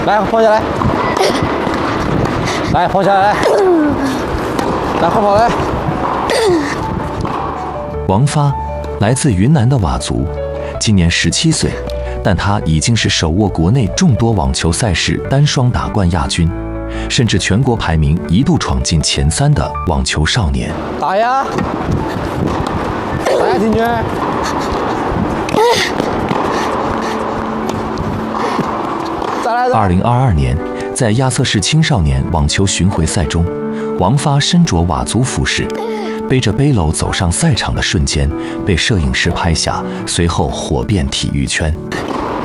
来，跑下来，来，跑下来，来，快跑来。 王发来自云南的佤族，今年17岁，但他已经是手握国内众多网球赛事单双打冠亚军，甚至全国排名一度闯进前3的网球少年。 打呀！打呀，婷娟！ 2022年，在亚瑟士青少年网球巡回赛中，王发身着佤族服饰，背着背篓走上赛场的瞬间，被摄影师拍下，随后火遍体育圈。